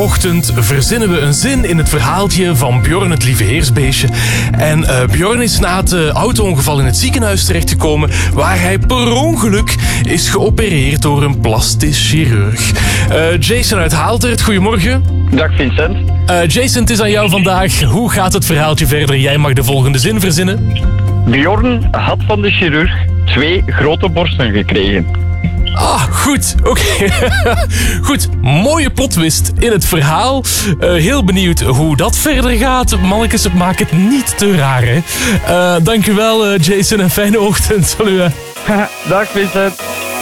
Ochtend verzinnen we een zin in het verhaaltje van Bjorn, het lieve heersbeestje. En Bjorn is na het auto-ongeval in het ziekenhuis terechtgekomen, waar hij per ongeluk is geopereerd door een plastisch chirurg. Jason uit Haaldert, goedemorgen. Dag Vincent. Jason, het is aan jou vandaag. Hoe gaat het verhaaltje verder? Jij mag de volgende zin verzinnen. Bjorn had van de chirurg 2 grote borsten gekregen. Ah, goed. Oké. Goed, mooie plotwist in het verhaal. Heel benieuwd hoe dat verder gaat. Mannekes, maak het niet te raar, hè. Dankjewel, Jason, en fijne ochtend. Salut. Dag Vincent.